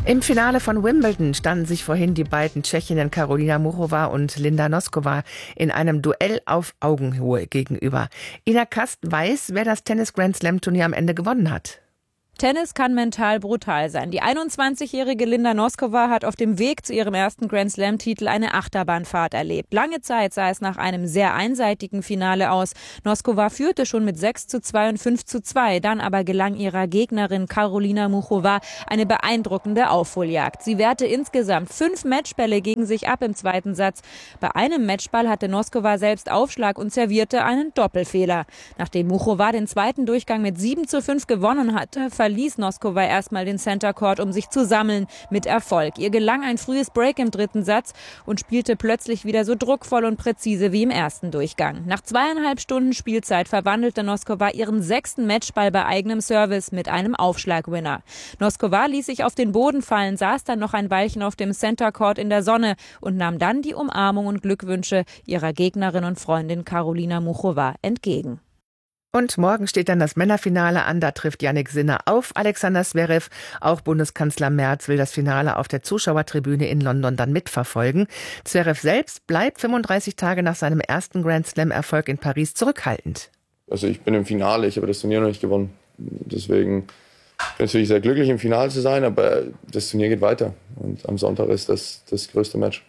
Im Finale von Wimbledon standen sich vorhin die beiden Tschechinnen Karolina Muchova und Linda Noskova in einem Duell auf Augenhöhe gegenüber. Ina Kast weiß, wer das Tennis-Grand-Slam-Turnier am Ende gewonnen hat. Tennis kann mental brutal sein. Die 21-jährige Linda Noskova hat auf dem Weg zu ihrem ersten Grand-Slam-Titel eine Achterbahnfahrt erlebt. Lange Zeit sah es nach einem sehr einseitigen Finale aus. Noskova führte schon mit 6:2 und 5:2. Dann aber gelang ihrer Gegnerin Karolina Muchova eine beeindruckende Aufholjagd. Sie wehrte insgesamt 5 Matchbälle gegen sich ab im zweiten Satz. Bei einem Matchball hatte Noskova selbst Aufschlag und servierte einen Doppelfehler. Nachdem Muchova den zweiten Durchgang mit 7:5 gewonnen hatte, verließ Noskova erstmal den Center Court, um sich zu sammeln, mit Erfolg. Ihr gelang ein frühes Break im dritten Satz und spielte plötzlich wieder so druckvoll und präzise wie im ersten Durchgang. Nach 2,5 Stunden Spielzeit verwandelte Noskova ihren 6. Matchball bei eigenem Service mit einem Aufschlagwinner. Noskova ließ sich auf den Boden fallen, saß dann noch ein Weilchen auf dem Center Court in der Sonne und nahm dann die Umarmung und Glückwünsche ihrer Gegnerin und Freundin Karolina Muchova entgegen. Und morgen steht dann das Männerfinale an. Da trifft Jannik Sinner auf Alexander Zverev. Auch Bundeskanzler Merz will das Finale auf der Zuschauertribüne in London dann mitverfolgen. Zverev selbst bleibt 35 Tage nach seinem ersten Grand-Slam-Erfolg in Paris zurückhaltend. Also ich bin im Finale, ich habe das Turnier noch nicht gewonnen. Deswegen bin ich natürlich sehr glücklich, im Finale zu sein, aber das Turnier geht weiter. Und am Sonntag ist das größte Match.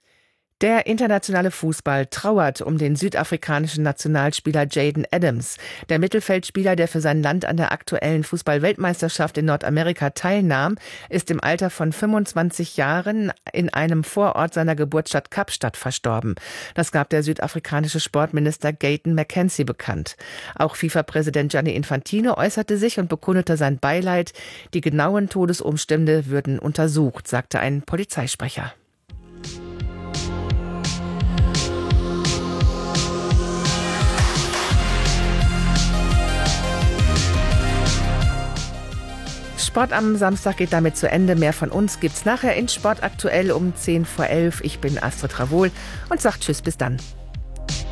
Der internationale Fußball trauert um den südafrikanischen Nationalspieler Jayden Adams. Der Mittelfeldspieler, der für sein Land an der aktuellen Fußball-Weltmeisterschaft in Nordamerika teilnahm, ist im Alter von 25 Jahren in einem Vorort seiner Geburtsstadt Kapstadt verstorben. Das gab der südafrikanische Sportminister Gayton McKenzie bekannt. Auch FIFA-Präsident Gianni Infantino äußerte sich und bekundete sein Beileid. Die genauen Todesumstände würden untersucht, sagte ein Polizeisprecher. Sport am Samstag geht damit zu Ende. Mehr von uns gibt's nachher in Sport aktuell um 10 vor 11. Ich bin Astrid Travol und sag Tschüss, bis dann.